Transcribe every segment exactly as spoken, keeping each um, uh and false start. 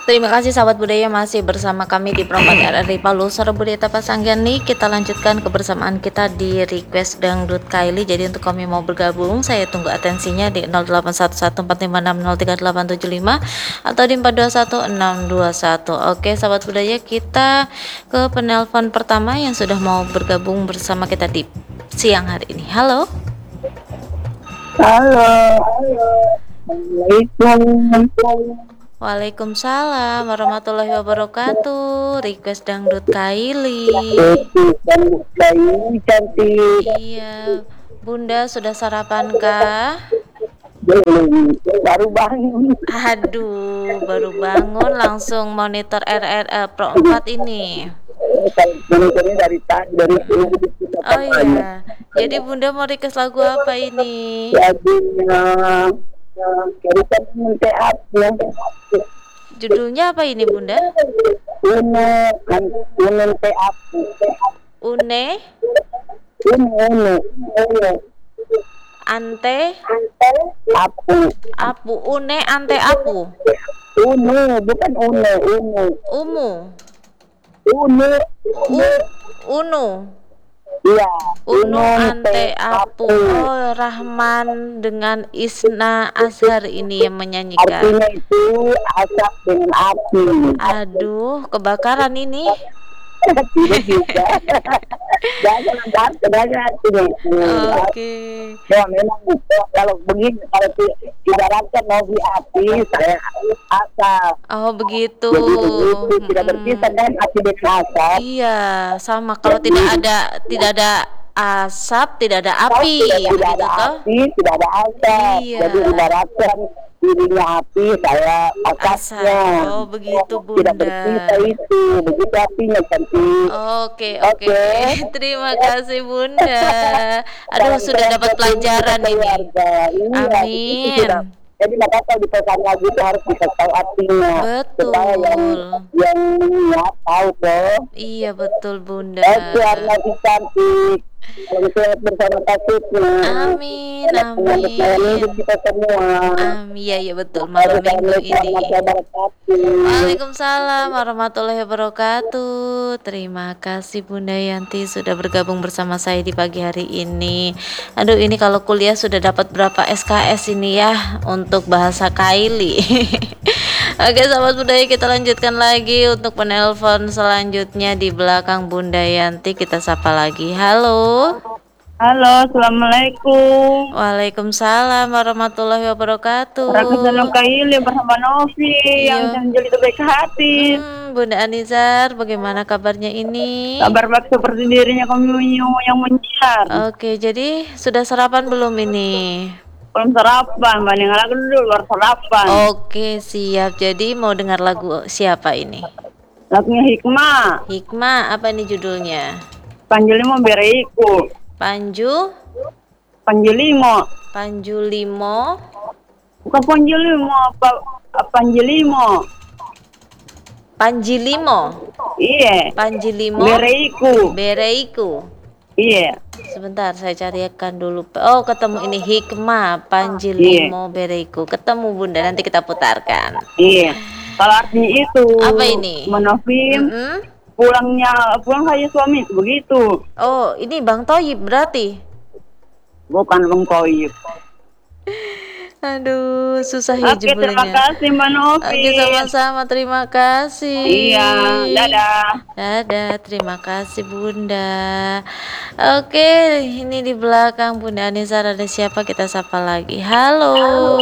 Terima kasih sahabat budaya masih bersama kami di Perempat R R I Palu Suara Budaya Tapasanggian nih. Kita lanjutkan kebersamaan kita di request dangdut Kylie. Jadi untuk kami mau bergabung, saya tunggu atensinya di nol delapan satu satu empat lima enam nol tiga delapan tujuh lima atau di empat dua satu enam dua satu. Oke sahabat budaya, kita ke penelpon pertama yang sudah mau bergabung bersama kita di siang hari ini. Halo. Halo. Assalamualaikum. Waalaikumsalam warahmatullahi wabarakatuh. Request dangdut Kylie. Dangdut Kylie cantik. Iya, Bunda sudah sarapan kah? Belum, baru bangun. Aduh, baru bangun langsung monitor R R eh, Pro empat ini. Monitornya dari tadi dari Oh iya. Jadi Bunda mau request lagu apa ini? Jadinya Kerikan Mente ya. Judulnya apa ini Bunda? Une Mente Apu. Une Une Une Ante Apu. Apu. Une Ante Apu. Une bukan une une. Umu. Une U, Unu. Iya, Unu Ante Apu. Oh, Rahman dengan Isna Azhar ini yang menyanyikan. Artinya itu asap dengan api. Aduh, kebakaran ini. Tidak bisa. Jangan jangan jangan artinya. Oke. Ya memang kalau begini kalau ibaratkan mobil api saya asap. Oh begitu. Jadi itu tidak berpisah kan api dengan asap. Iya, sama. Kalau tidak ada tidak ada asap, tidak ada api. Tidak, tidak ada toh? api, tidak ada asap. Iya. Jadi ibaratkan dirinya api, saya asapnya. Oh begitu Tidak Bunda. berpisah itu, begitu apinya cantik. Oke oke. Terima kasih Bunda. Aduh sudah dapat pelajaran ini. Amin. Jadi nggak apa-apa di pesan lagu itu harus dikasih tahu artinya. Betul. Supaya yang yang ya, tahu toh. Iya betul Bunda. Oke, Arnati cantik. Selamat bersama kasihnya. Amin, amin. Kita semua. Amin, iya ya betul. Malam minggu ini. Waalaikumsalam warahmatullahi wabarakatuh. Terima kasih Bunda Yanti sudah bergabung bersama saya di pagi hari ini. Aduh ini kalau kuliah sudah dapat berapa S K S ini ya untuk bahasa Kylie. Oke sahabat budaya, kita lanjutkan lagi untuk penelpon selanjutnya di belakang Bunda Yanti. Kita sapa lagi. Halo. Halo, assalamualaikum. Waalaikumsalam warahmatullahi wabarakatuh. Rakyat Kylie bersama Novi Iya. yang jadi terbaik hati. Hmm, Bunda Anizar, bagaimana kabarnya ini? Kabar baik seperti dirinya kami yang menyiar. Oke, jadi sudah sarapan belum ini? Belum sarapan, banding lagi dulu baru sarapan. Oke, siap. Jadi mau dengar lagu siapa ini? Lagunya Hikmah. Hikmah, apa ini judulnya? Panjulimo Bereiku. Panju, Panjulimo. Panjulimo, Bukan Panjulimo, apa Panjulimo. Panjilimo, Iya. Panjilimo, Bereiku. Bereiku. Iya. Sebentar, saya carikan dulu. Oh, ketemu ini Hikmah, Panjilimo, Bereiku. Ketemu Bunda, nanti kita putarkan. Iya. Kalau artinya itu. Apa ini? Menofim. Mm-mm. Pulangnya pulang saja suami begitu. Oh, ini Bang Toyib berarti. Bukan Bang Toyib. Aduh, susah ya Oke, judulnya. terima kasih Mbak Novi. Oke, sama-sama, terima kasih. Iya, dadah. Dadah, terima kasih Bunda. Oke, ini di belakang Bunda Anissa ada siapa, kita sapa lagi. Halo.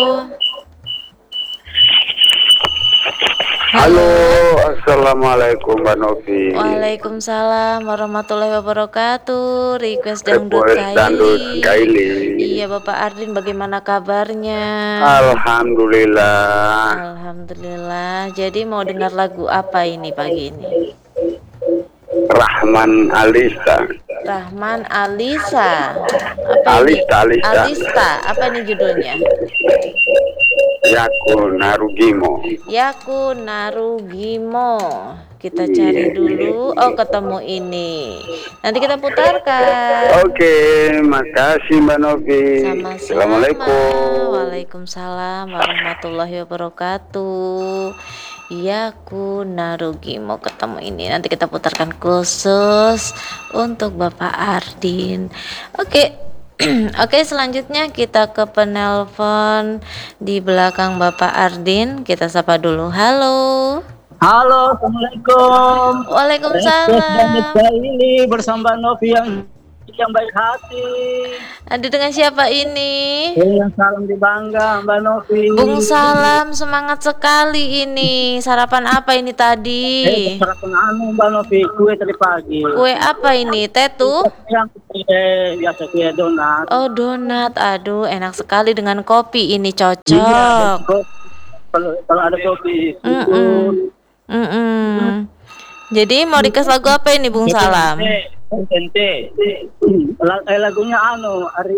Halo, assalamualaikum Mbak Novi. Waalaikumsalam warahmatullahi wabarakatuh. Request dangdut Request dangdut Kylie. Kylie. Iya Bapak Ardin, bagaimana kabarnya? Alhamdulillah. Alhamdulillah. Jadi mau dengar lagu apa ini pagi ini? Rahman Alista. Rahman Alisa. Apa ini? Alista, Alista. Alista. Apa ini judulnya? Yaku Narugimo. Yaku Narugimo. Kita cari dulu. Oh, ketemu ini. Nanti kita putarkan. Oke, makasih Mbak Novi. Sama-sama. Assalamualaikum. Waalaikumsalam warahmatullahi wabarakatuh. Yaku Narugimo, ketemu ini. Nanti kita putarkan khusus untuk Bapak Ardin. Oke. Oke, selanjutnya kita ke penelpon di belakang Bapak Ardin. Kita sapa dulu. Halo. Halo, assalamualaikum. Waalaikumsalam. Ini bersama Novi yang yang baik hati. Ada dengan siapa ini? Yang salam di Bangga, Mbak Novi. Bung Salam, semangat sekali ini. Sarapan apa ini tadi? Eh, sarapan anu Mbak Novi, kue tadi pagi. Kue apa ini? Tetu? Yang kue biasa kue donat. Oh, donat. Aduh, enak sekali dengan kopi ini, Iya, cocok. kalau kalau ada kopi. Mm-mm. Mm-mm. Jadi mau request lagu apa ini Bung Salam? Ente. Eh, lagunya anu Ari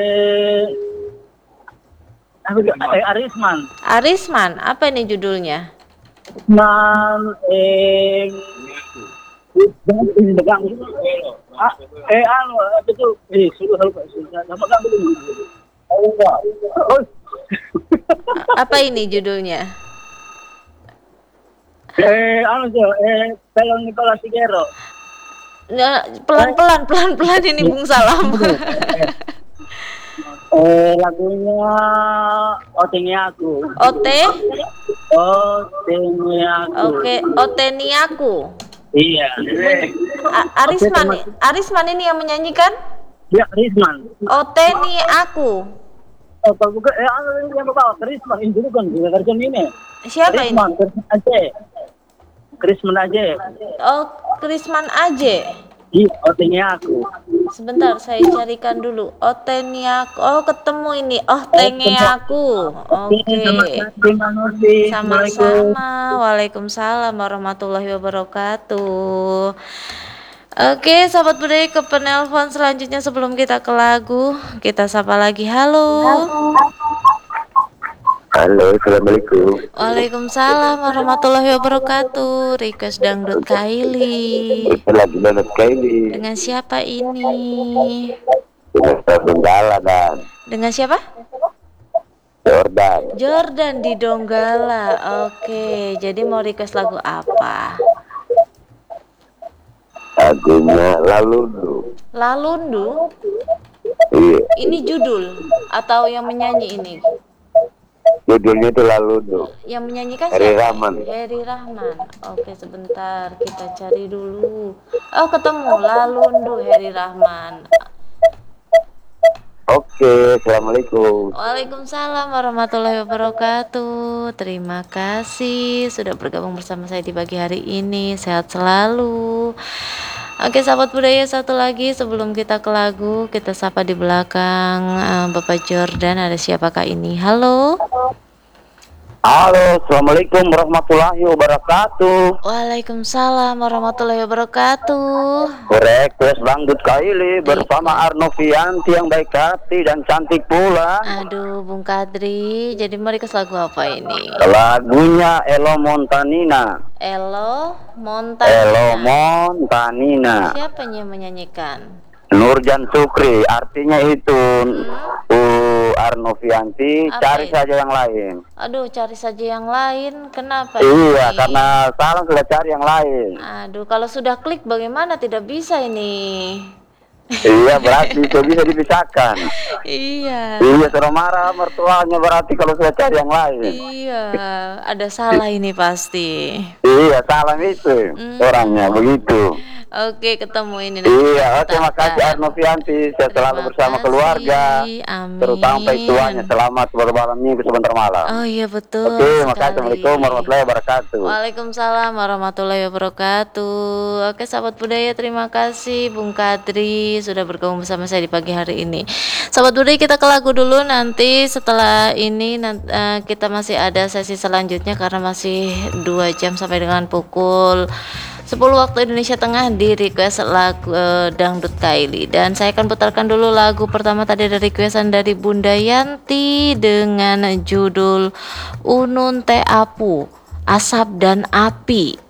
eh, Arisman. Arisman, apa ini judulnya? Man eh Ah, eh anu itu eh sudah lupa sudah nama kamu dulu. Oh, Apa ini judulnya? eh anu tuh eh Pelon Nicolas Figuero. Ya, pelan-pelan, pelan-pelan ini Bung Salam. Eh lagunya Otengnya Aku. Ote? Otengnya Aku. Oke, Oteniaku. Iya. A- Arisman, Arisman ini yang menyanyikan? Ya, Risman. Oteni aku. Oh, kalau bukan eh anu yang bawa Risman ini dulu kan kerjaan ini. Siapa ini? Risman, Risman aja. Risman aja. Oh, Krisman Aje. Iya, Otengnya Aku. Sebentar, saya carikan dulu. Oteniaku. Oh, ketemu ini. Oh, tengeaku. Oke. Sama-sama. Waalaikumsalam warahmatullahi wabarakatuh. Oke, sahabat budaya, ke penelpon selanjutnya sebelum kita ke lagu. Kita sapa lagi. Halo. Halo, assalamualaikum. Waalaikumsalam warahmatullahi wabarakatuh. Request dangdut Kaili. Lagi banget Kaili. Dengan siapa ini? Dengan Donggala dan Dengan siapa? Jordan. Jordan di Donggala. Oke, jadi mau request lagu apa? Lagunya Lalundu. Lalundu? Iya. Ini judul atau yang menyanyi ini? Judulnya itu Lalundu. Yang menyanyikan Heri siapa? Rahman. Heri Rahman. Oke, sebentar kita cari dulu. Oh, ketemu Lalundu Heri Rahman. Oke, assalamualaikum. Waalaikumsalam warahmatullahi wabarakatuh. Terima kasih sudah bergabung bersama saya di pagi hari ini. Sehat selalu. Oke, sahabat budaya, satu lagi sebelum kita ke lagu, kita sapa di belakang uh, Bapak Jordan. Ada siapakah ini? Halo. Halo, assalamualaikum warahmatullahi wabarakatuh. Waalaikumsalam warahmatullahi wabarakatuh. Request dangdut Kaili bersama Arnovianti yang baik hati dan cantik pula. Aduh, Bung Kadri, jadi mau request lagu apa ini? Lagunya Elo Montanina. Elo Montana. Elo Montanina. Siapa yang menyanyikan? Nurjan Sukri, artinya itu uh, Arnovianti, Apa cari itu? saja yang lain. Aduh, cari saja yang lain. Kenapa Iya, ini? karena salah sudah cari yang lain. Aduh, kalau sudah klik bagaimana tidak bisa ini? Iya, berarti itu bisa dipisahkan. Iya. Iya, sudah marah mertuanya berarti kalau sudah cari yang lain. Iya, ada salah ini pasti. Iya, salah itu Hmm. orangnya begitu. Oke, ketemu ini. nanti Iya, oke, kita makasih putarkan. Arnovianti. Saya selalu Terima bersama kasih. keluarga, Amin. terutama tuanya. Selamat bermalam minggu sebentar malam. Oh iya, betul. Oke, makasih. sekali. Assalamualaikum warahmatullahi wabarakatuh. Waalaikumsalam warahmatullahi wabarakatuh. Oke, sahabat budaya, terima kasih Bung Kadri sudah bergabung bersama saya di pagi hari ini. Sahabat budaya, kita ke lagu dulu. Nanti setelah ini nanti, uh, kita masih ada sesi selanjutnya karena masih dua jam sampai dengan pukul sepuluh waktu Indonesia Tengah di request lagu eh, dangdut Kylie. Dan saya akan putarkan dulu lagu pertama tadi dari requestan dari Bunda Yanti dengan judul Unun Te Apu, Asap dan Api.